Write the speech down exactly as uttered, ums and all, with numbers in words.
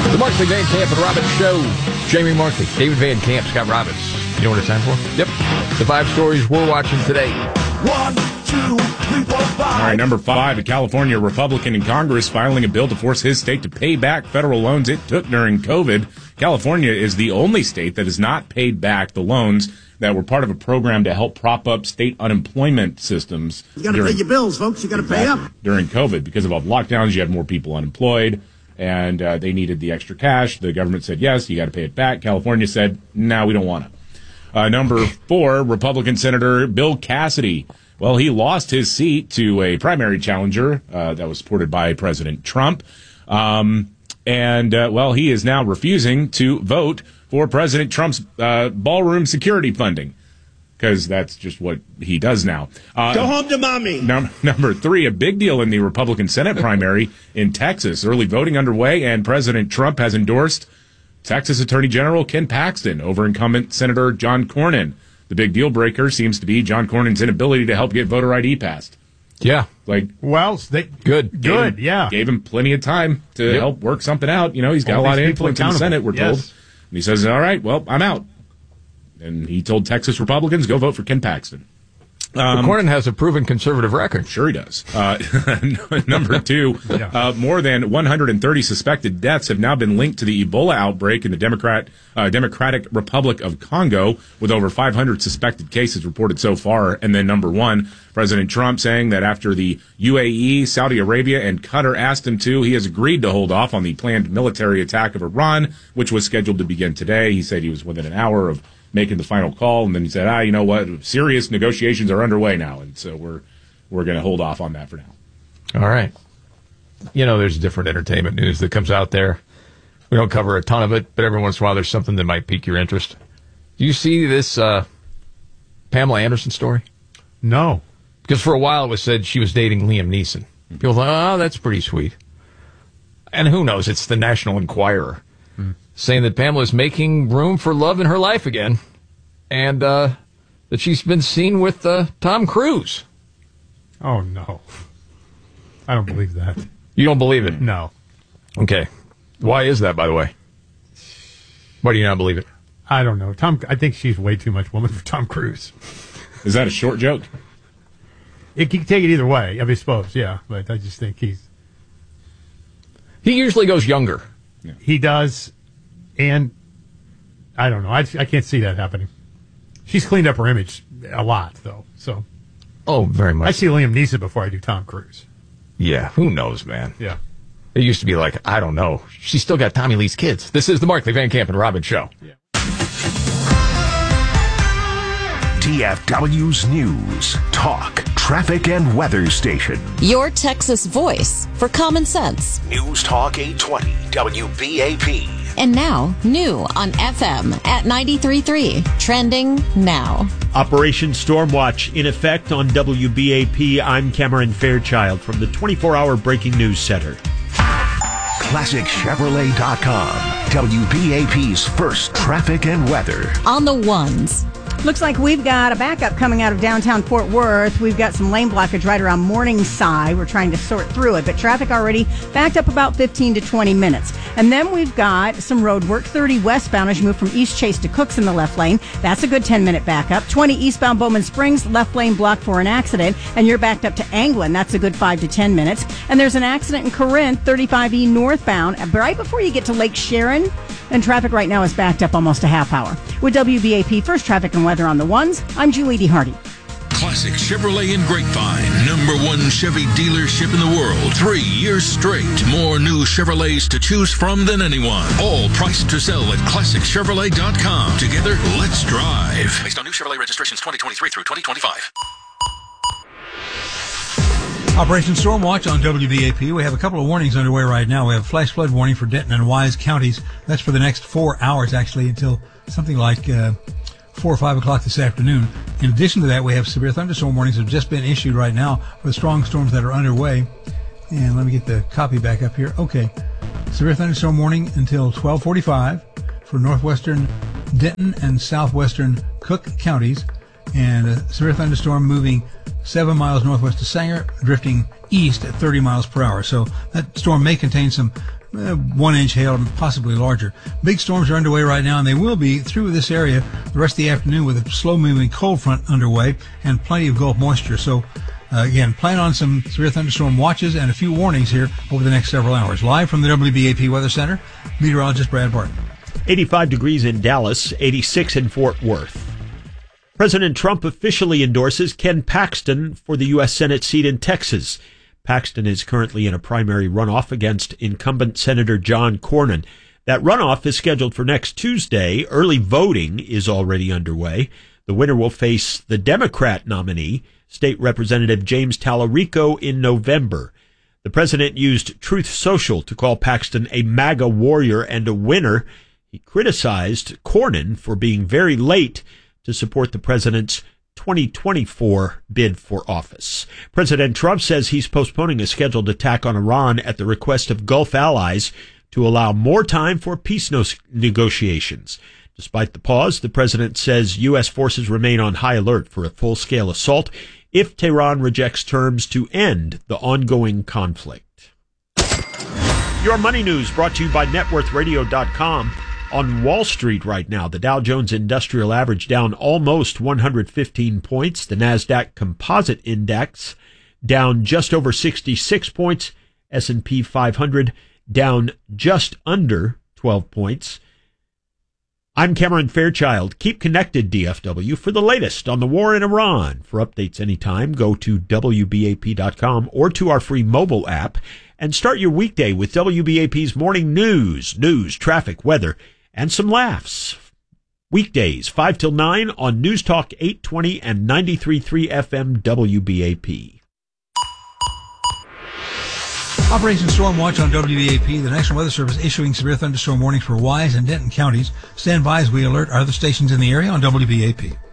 The Markley, Van Camp, and Robbins Show. Jamie Markley, David Van Camp, Scott Robbins. You know what it's time for? Yep. The five stories we're watching today. One, two, three, four, five. All right, number five, a California Republican in Congress filing a bill to force his state to pay back federal loans it took during COVID. California is the only state that has not paid back the loans that were part of a program to help prop up state unemployment systems. You got to pay your bills, folks. You got to pay up. During COVID, because of all the lockdowns, you had more people unemployed, and uh, they needed the extra cash. The government said, yes, you got to pay it back. California said, no, we don't want to. Uh, number four, Republican Senator Bill Cassidy. Well, he lost his seat to a primary challenger uh, that was supported by President Trump. Um, and, uh, well, he is now refusing to vote for President Trump's uh, ballroom security funding, because that's just what he does now. Uh, Go home to mommy. Num- number three, a big deal in the Republican Senate primary in Texas. Early voting underway, and President Trump has endorsed Texas Attorney General Ken Paxton over incumbent Senator John Cornyn. The big deal breaker seems to be John Cornyn's inability to help get voter I D passed. Yeah. Like, well, they, good. Good, him, yeah. Gave him plenty of time to Yep. help work something out. You know, he's got All a lot of these people influence in the Senate, we're accountable. told. Yes. And he says, all right, well, I'm out. And he told Texas Republicans, go vote for Ken Paxton. Um, Cornyn has a proven conservative record. Sure he does. Uh, number two, Yeah. uh, more than one hundred thirty suspected deaths have now been linked to the Ebola outbreak in the Democrat, uh, Democratic Republic of Congo, with over five hundred suspected cases reported so far. And then number one, President Trump saying that after the U A E, Saudi Arabia, and Qatar asked him to, he has agreed to hold off on the planned military attack of Iran, which was scheduled to begin today. He said he was within an hour of making the final call, and then he said, ah, you know what, serious negotiations are underway now, and so we're we're going to hold off on that for now. All right. You know, there's different entertainment news that comes out there. We don't cover a ton of it, but every once in a while there's something that might pique your interest. Do you see this uh, Pamela Anderson story? No. Because for a while it was said she was dating Liam Neeson. People thought, oh, that's pretty sweet. And who knows, it's the National Enquirer. Saying that Pamela is making room for love in her life again, and uh, that she's been seen with uh, Tom Cruise. Oh, no. I don't believe that. You don't believe it? No. Okay. Why is that, by the way? Why do you not believe it? I don't know. Tom. I think she's way too much woman for Tom Cruise. Is that a short joke? It can take it either way, I suppose, yeah. But I just think he's... He usually goes younger. He does, and I don't know. I, I can't see that happening. She's cleaned up her image a lot, though. So Oh, very much. I see Liam Neeson before I do Tom Cruise. Yeah, who knows, man? Yeah. It used to be like, I don't know. She's still got Tommy Lee's kids. This is the Markley, Van Camp, and Robbins Show. Yeah. T F W's News, Talk, Traffic, and Weather Station. Your Texas voice for common sense. News Talk eight twenty, W B A P. And now, new on F M at ninety-three point three. Trending now. Operation Stormwatch in effect on W B A P. I'm Cameron Fairchild from the twenty-four hour Breaking News Center. Classic Chevrolet dot com, W B A P's first traffic and weather. On the ones. Looks like we've got a backup coming out of downtown Fort Worth. We've got some lane blockage right around Morningside. We're trying to sort through it, but traffic already backed up about fifteen to twenty minutes. And then we've got some road work, thirty westbound as you move from East Chase to Cooks in the left lane. That's a good ten minute backup. twenty eastbound Bowman Springs, left lane blocked for an accident, and you're backed up to Anglin. That's a good five to ten minutes. And there's an accident in Corinth, thirty-five E northbound, right before you get to Lake Sharon. And traffic right now is backed up almost a half hour. With W B A P First Traffic and Weather on the ones, I'm Julie D. Hardy. Classic Chevrolet in Grapevine, number one Chevy dealership in the world. Three years straight. More new Chevrolets to choose from than anyone. All priced to sell at Classic Chevrolet dot com. Together, let's drive. Based on new Chevrolet registrations twenty twenty-three through twenty twenty-five. Operation Stormwatch on W B A P. We have a couple of warnings underway right now. We have a flash flood warning for Denton and Wise counties. That's for the next four hours, actually, until something like uh, four or five o'clock this afternoon. In addition to that, we have severe thunderstorm warnings that have just been issued right now for the strong storms that are underway. And let me get the copy back up here. Okay. Severe thunderstorm warning until twelve forty-five for northwestern Denton and southwestern Cook counties. And a severe thunderstorm moving seven miles northwest of Sanger, drifting east at thirty miles per hour. So that storm may contain some uh, one inch hail, possibly larger. Big storms are underway right now, and they will be through this area the rest of the afternoon with a slow-moving cold front underway and plenty of Gulf moisture. So, uh, again, plan on some severe thunderstorm watches and a few warnings here over the next several hours. Live from the W B A P Weather Center, meteorologist Brad Barton. eighty-five degrees in Dallas, eighty-six in Fort Worth. President Trump officially endorses Ken Paxton for the U S Senate seat in Texas. Paxton is currently in a primary runoff against incumbent Senator John Cornyn. That runoff is scheduled for next Tuesday. Early voting is already underway. The winner will face the Democrat nominee, State Representative James Tallarico, in November. The president used Truth Social to call Paxton a MAGA warrior and a winner. He criticized Cornyn for being very late to support the president's twenty twenty-four bid for office. President Trump says he's postponing a scheduled attack on Iran at the request of Gulf allies to allow more time for peace no- negotiations. Despite the pause, the president says U S forces remain on high alert for a full-scale assault if Tehran rejects terms to end the ongoing conflict. Your money news brought to you by net worth radio dot com. On Wall Street right now, the Dow Jones Industrial Average down almost one hundred fifteen points. The NASDAQ Composite Index down just over sixty-six points. S and P five hundred down just under twelve points. I'm Cameron Fairchild. Keep connected, D F W, for the latest on the war in Iran. For updates anytime, go to W B A P dot com or to our free mobile app and start your weekday with W B A P's morning news, news, traffic, weather, and some laughs. Weekdays, five till nine on News Talk eight twenty and ninety-three point three F M W B A P. Operation Storm Watch on W B A P, the National Weather Service issuing severe thunderstorm warnings for Wise and Denton counties. Stand by as we alert other stations in the area on W B A P.